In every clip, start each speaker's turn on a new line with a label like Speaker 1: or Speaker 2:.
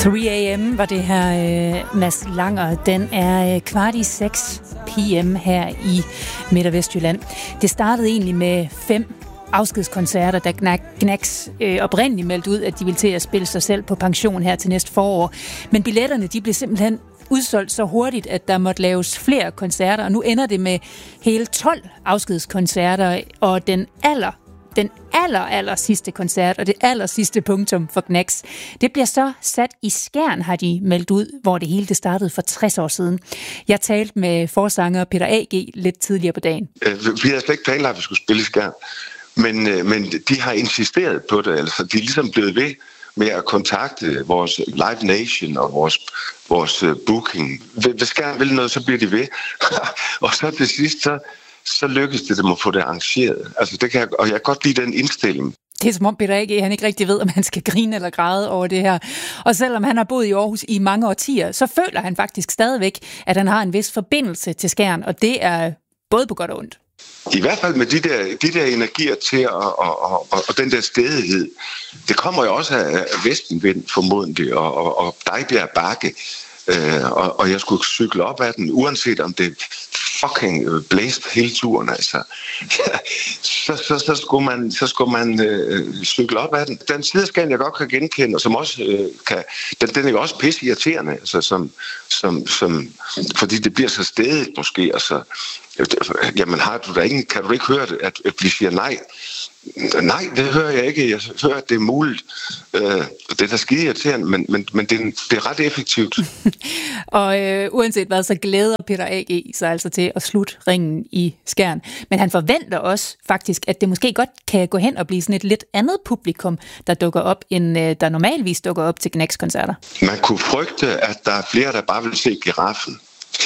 Speaker 1: 3am var det her, Mads Langer. Den er 5:15 p.m. her i Midt- og Vestjylland. Det startede egentlig med 5 afskedskoncerter, da Gnags oprindeligt meldte ud, at de ville til at spille sig selv på pension her til næste forår. Men billetterne, de blev simpelthen udsolgt så hurtigt, at der måtte laves flere koncerter, og nu ender det med hele 12 afskedskoncerter, og den aller sidste koncert, og det aller sidste punktum for Gnags, det bliver så sat i Skjern, har de meldt ud, hvor det hele det startede for 60 år siden. Jeg talte med forsanger Peter A.G. lidt tidligere på dagen.
Speaker 2: Vi havde slet ikke planlagt, at vi skulle spille i Skjern, men de har insisteret på det, altså de er ligesom blevet ved med at kontakte vores Live Nation og vores booking. Hvis Skjern vil noget, så bliver de ved. Og så til sidst, så lykkedes det dem at få det arrangeret. Altså, og jeg kan godt lide den indstilling.
Speaker 1: Det er som om Peter A.G. han ikke rigtig ved, om han skal grine eller græde over det her. Og selvom han har boet i Aarhus i mange årtier, så føler han faktisk stadigvæk, at han har en vis forbindelse til Skjern, og det er både på godt og ondt.
Speaker 2: I hvert fald med de der energier til og den der stædighed. Det kommer jo også af vestenvind formodentlig, og Dejbjerg Bakke. Og jeg skulle cykle op ad den, uanset om det fucking blæste hele turen, altså. så skulle man cykle op ad den. Den sideskan, jeg godt kan genkende, og som også den er jo også pisseirriterende, altså, som fordi det bliver så stædigt måske, altså. Jamen kan du ikke høre det, at vi siger nej? Nej, det hører jeg ikke. Jeg hører, at det er muligt. Det er da skide irriterende, men det er ret effektivt.
Speaker 1: Og uanset hvad, så glæder Peter A.G. sig altså til at slutte ringen i Skjern. Men han forventer også faktisk, at det måske godt kan gå hen og blive sådan et lidt andet publikum, der dukker op, end der normalvis dukker op til Gnags-koncerter.
Speaker 2: Man kunne frygte, at der er flere, der bare vil se Giraffen.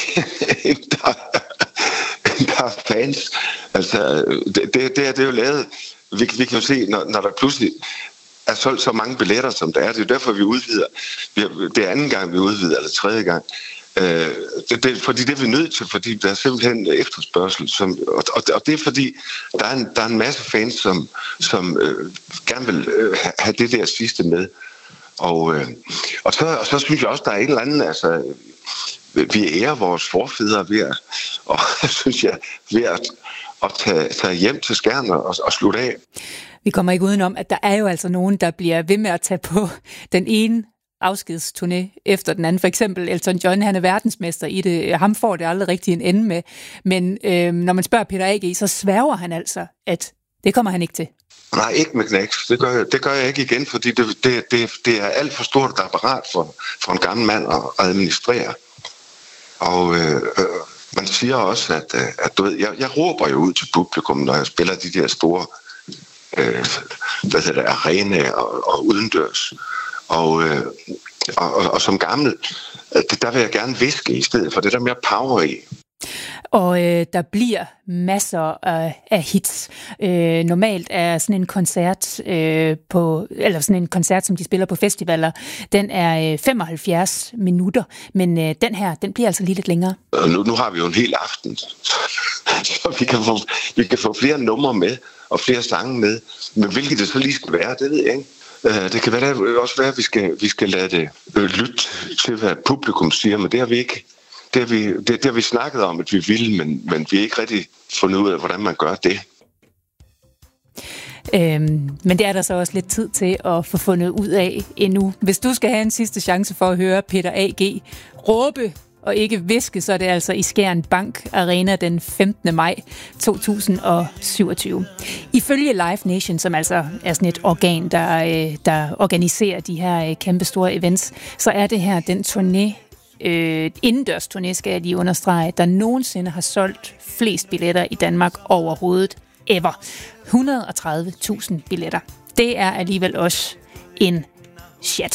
Speaker 2: Der er fans. Altså, det er jo lavet. Vi kan jo se, når der pludselig er solgt så mange billetter, som der er. Det er jo derfor, vi udvider. Det er anden gang, vi udvider, eller tredje gang. Fordi det er vi nødt til, fordi der er simpelthen efterspørgsel. Og det er fordi, der er en masse fans, som gerne vil have det der sidste med. Og så synes jeg også, der er et eller andet, altså, vi ærer vores forfædre ved at tage hjem til Skjern og slutte af.
Speaker 1: Vi kommer ikke udenom, at der er jo altså nogen, der bliver ved med at tage på den ene afskedsturné efter den anden. For eksempel Elton John, han er verdensmester i det. Ham får det aldrig rigtig en ende med. Men når man spørger Peter A.G., så sværger han altså, at det kommer han ikke til.
Speaker 2: Nej, ikke med Gnags. Det gør jeg ikke igen, fordi det er alt for stort et apparat for en gammel mand at administrere. Og man siger også, at du ved, jeg råber jo ud til publikum, når jeg spiller de der store arenaer og udendørs. Og som gammel, der vil jeg gerne viske i stedet for det der mere power i.
Speaker 1: Og der bliver masser af hits. Normalt er sådan en koncert som de spiller på festivaler, den er 75 minutter, men den her, den bliver altså lige lidt længere.
Speaker 2: Og nu har vi jo en hel aften, så vi kan få flere numre med og flere sange med, men hvilket det så lige skal være, det ved jeg ikke. Det kan også være, at vi skal lade det lytte til, hvad publikum siger, men det har vi ikke. Det har vi snakket om, at vi vil, men vi har ikke rigtig fundet ud af, hvordan man gør det.
Speaker 1: Men det er der så også lidt tid til at få fundet ud af endnu. Hvis du skal have en sidste chance for at høre Peter A.G. råbe og ikke viske, så er det altså i Skjern Bank Arena den 15. maj 2027. Ifølge Live Nation, som altså er sådan et organ, der organiserer de her kæmpestore events, så er det her den turné, indendørs turné, skal jeg lige understrege, der nogensinde har solgt flest billetter i Danmark overhovedet ever. 130.000 billetter. Det er alligevel også en chat.